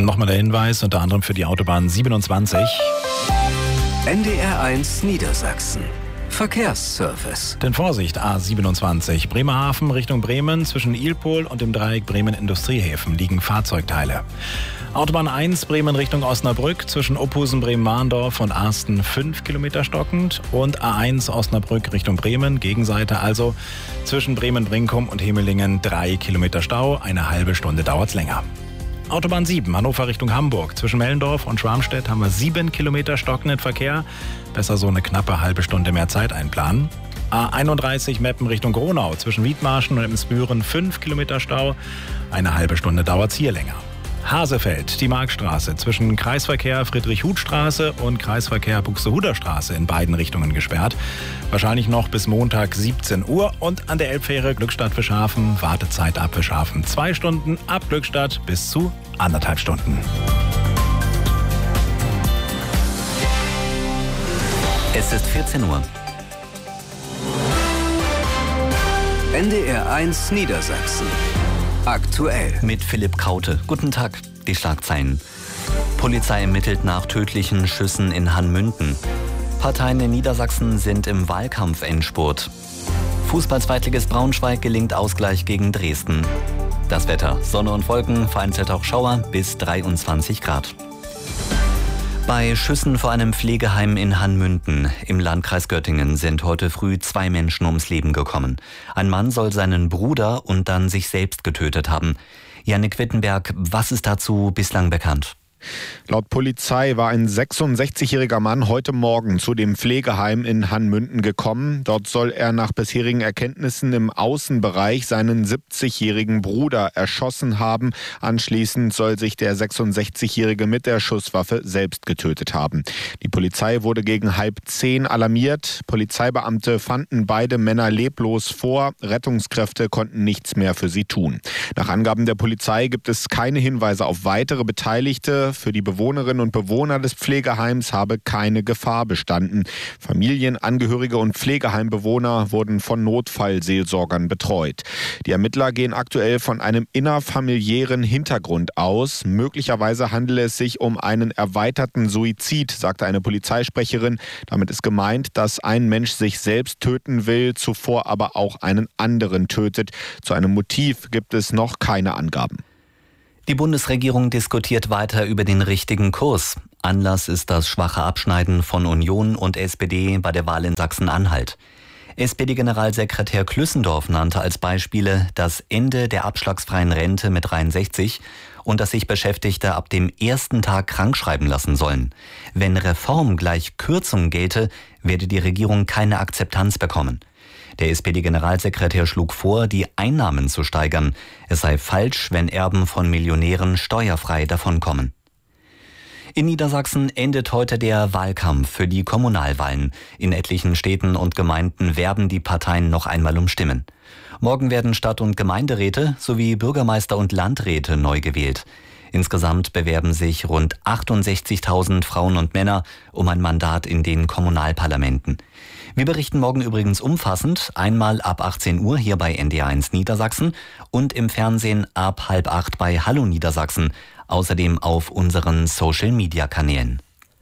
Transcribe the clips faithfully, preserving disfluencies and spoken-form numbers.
Nochmal der Hinweis, unter anderem für die Autobahn siebenundzwanzig. N D R eins Niedersachsen. Verkehrsservice. Denn Vorsicht, A siebenundzwanzig, Bremerhaven Richtung Bremen, zwischen Ilpol und dem Dreieck Bremen-Industriehäfen liegen Fahrzeugteile. Autobahn eins, Bremen Richtung Osnabrück, zwischen Ophusen, Bremen-Mahndorf und Arsten fünf Kilometer stockend. Und A eins Osnabrück Richtung Bremen, Gegenseite also, zwischen Bremen-Brinkum und Hemelingen drei Kilometer Stau, eine halbe Stunde dauert's länger. Autobahn sieben, Hannover Richtung Hamburg. Zwischen Mellendorf und Schwarmstedt haben wir sieben Kilometer stockenden Verkehr. Besser so eine knappe halbe Stunde mehr Zeit einplanen. A einunddreißig, Meppen Richtung Gronau. Zwischen Wiedmarschen und Emsbüren fünf Kilometer Stau. Eine halbe Stunde dauert's hier länger. Hasefeld, die Markstraße, zwischen Kreisverkehr Friedrich-Huth-Straße und Kreisverkehr Buxtehuder Straße in beiden Richtungen gesperrt. Wahrscheinlich noch bis Montag siebzehn Uhr. Und an der Elbfähre Glückstadt-Fischhafen, Wartezeit ab Fischhafen zwei Stunden, ab Glückstadt bis zu anderthalb Stunden. Es ist vierzehn Uhr. N D R eins Niedersachsen. Aktuell. Mit Philipp Kraute. Guten Tag, die Schlagzeilen. Polizei ermittelt nach tödlichen Schüssen in Hanmünden. Parteien in Niedersachsen sind im Wahlkampf-Endspurt. Fußball-Zweitligist Braunschweig gelingt Ausgleich gegen Dresden. Das Wetter: Sonne und Wolken, vereinzelt auch Schauer, bis dreiundzwanzig Grad. Bei Schüssen vor einem Pflegeheim in Hanmünden im Landkreis Göttingen sind heute früh zwei Menschen ums Leben gekommen. Ein Mann soll seinen Bruder und dann sich selbst getötet haben. Jannik Wittenberg, was ist dazu bislang bekannt? Laut Polizei war ein sechsundsechzigjähriger Mann heute Morgen zu dem Pflegeheim in Hanmünden gekommen. Dort soll er nach bisherigen Erkenntnissen im Außenbereich seinen siebzigjährigen Bruder erschossen haben. Anschließend soll sich der sechsundsechzigjährige mit der Schusswaffe selbst getötet haben. Die Polizei wurde gegen halb zehn alarmiert. Polizeibeamte fanden beide Männer leblos vor. Rettungskräfte konnten nichts mehr für sie tun. Nach Angaben der Polizei gibt es keine Hinweise auf weitere Beteiligte. Für die Bewohnerinnen und Bewohner des Pflegeheims habe keine Gefahr bestanden. Familien, Angehörige und Pflegeheimbewohner wurden von Notfallseelsorgern betreut. Die Ermittler gehen aktuell von einem innerfamiliären Hintergrund aus. Möglicherweise handele es sich um einen erweiterten Suizid, sagte eine Polizeisprecherin. Damit ist gemeint, dass ein Mensch sich selbst töten will, zuvor aber auch einen anderen tötet. Zu einem Motiv gibt es noch keine Angaben. Die Bundesregierung diskutiert weiter über den richtigen Kurs. Anlass ist das schwache Abschneiden von Union und S P D bei der Wahl in Sachsen-Anhalt. S P D-Generalsekretär Klüssendorf nannte als Beispiele das Ende der abschlagsfreien Rente mit dreiundsechzig und dass sich Beschäftigte ab dem ersten Tag krankschreiben lassen sollen. Wenn Reform gleich Kürzung gelte, werde die Regierung keine Akzeptanz bekommen. Der S P D-Generalsekretär schlug vor, die Einnahmen zu steigern. Es sei falsch, wenn Erben von Millionären steuerfrei davonkommen. In Niedersachsen endet heute der Wahlkampf für die Kommunalwahlen. In etlichen Städten und Gemeinden werben die Parteien noch einmal um Stimmen. Morgen werden Stadt- und Gemeinderäte sowie Bürgermeister und Landräte neu gewählt. Insgesamt bewerben sich rund achtundsechzigtausend Frauen und Männer um ein Mandat in den Kommunalparlamenten. Wir berichten morgen übrigens umfassend, einmal ab achtzehn Uhr hier bei N D R eins Niedersachsen und im Fernsehen ab halb acht bei Hallo Niedersachsen, außerdem auf unseren Social-Media-Kanälen.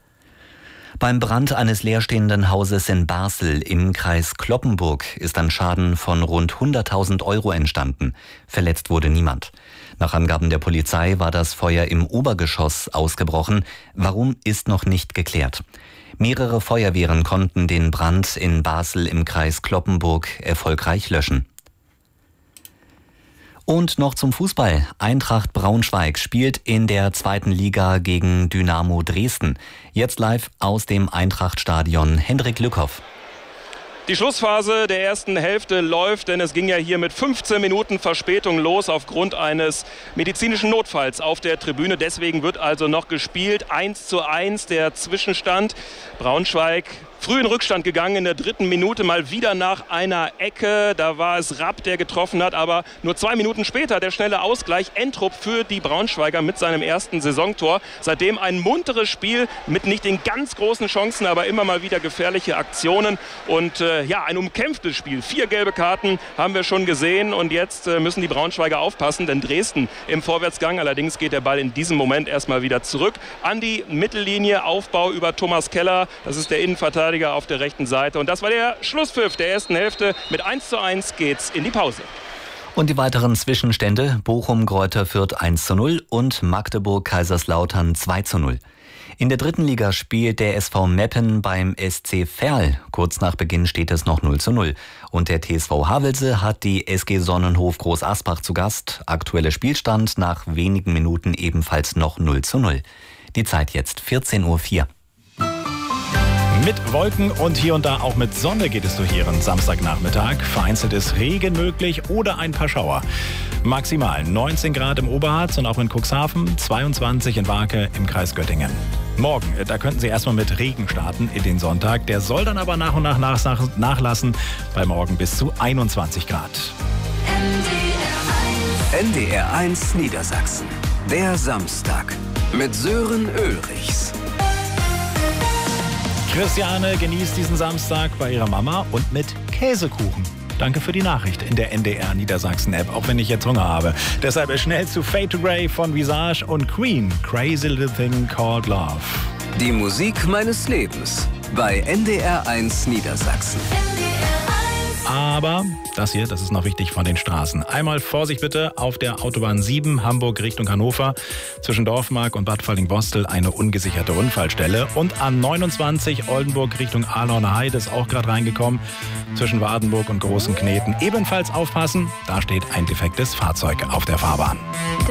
Beim Brand eines leerstehenden Hauses in Basel im Kreis Cloppenburg ist ein Schaden von rund hunderttausend Euro entstanden. Verletzt wurde niemand. Nach Angaben der Polizei war das Feuer im Obergeschoss ausgebrochen. Warum, ist noch nicht geklärt. Mehrere Feuerwehren konnten den Brand in Basel im Kreis Cloppenburg erfolgreich löschen. Und noch zum Fußball. Eintracht Braunschweig spielt in der zweiten Liga gegen Dynamo Dresden. Jetzt live aus dem Eintracht-Stadion Hendrik Lückhoff. Die Schlussphase der ersten Hälfte läuft, denn es ging ja hier mit fünfzehn Minuten Verspätung los aufgrund eines medizinischen Notfalls auf der Tribüne. Deswegen wird also noch gespielt. eins zu eins der Zwischenstand. Braunschweig früh in Rückstand gegangen, in der dritten Minute mal wieder nach einer Ecke. Da war es Rapp, der getroffen hat, aber nur zwei Minuten später der schnelle Ausgleich. Entrup für die Braunschweiger mit seinem ersten Saisontor. Seitdem ein munteres Spiel mit nicht den ganz großen Chancen, aber immer mal wieder gefährliche Aktionen. Und äh, ja, ein umkämpftes Spiel. Vier gelbe Karten haben wir schon gesehen und jetzt äh, müssen die Braunschweiger aufpassen, denn Dresden im Vorwärtsgang. Allerdings geht der Ball in diesem Moment erstmal wieder zurück an die Mittellinie. Aufbau über Thomas Keller. Das ist der Innenverteidiger auf der rechten Seite. Und das war der Schlusspfiff der ersten Hälfte. Mit eins zu eins geht's in die Pause. Und die weiteren Zwischenstände: Bochum Greuther Fürth eins zu null und Magdeburg Kaiserslautern zwei zu null. In der dritten Liga spielt der S V Meppen beim S C Verl. Kurz nach Beginn steht es noch null zu null. Und der T S V Havelse hat die S G Sonnenhof Groß Asbach zu Gast. Aktueller Spielstand nach wenigen Minuten ebenfalls noch null zu null. Die Zeit jetzt vierzehn Uhr vier. Mit Wolken und hier und da auch mit Sonne geht es durch Ihren Samstagnachmittag. Vereinzelt ist Regen möglich oder ein paar Schauer. Maximal neunzehn Grad im Oberharz und auch in Cuxhaven, zweiundzwanzig in Warke im Kreis Göttingen. Morgen, da könnten Sie erstmal mit Regen starten in den Sonntag. Der soll dann aber nach und nach nachlassen, bei morgen bis zu einundzwanzig Grad. N D R eins Niedersachsen. Der Samstag mit Sören Ulrichs. Christiane genießt diesen Samstag bei ihrer Mama und mit Käsekuchen. Danke für die Nachricht in der N D R Niedersachsen App, auch wenn ich jetzt Hunger habe. Deshalb schnell zu Fade to Grey von Visage und Queen, Crazy Little Thing Called Love. Die Musik meines Lebens bei N D R eins Niedersachsen. Aber das hier, das ist noch wichtig von den Straßen. Einmal Vorsicht bitte auf der Autobahn sieben Hamburg Richtung Hannover. Zwischen Dorfmark und Bad Falling-Bostel eine ungesicherte Unfallstelle. Und A neunundzwanzig Oldenburg Richtung Ahlorner Heide ist auch gerade reingekommen. Zwischen Wardenburg und Großen Kneten ebenfalls aufpassen. Da steht ein defektes Fahrzeug auf der Fahrbahn.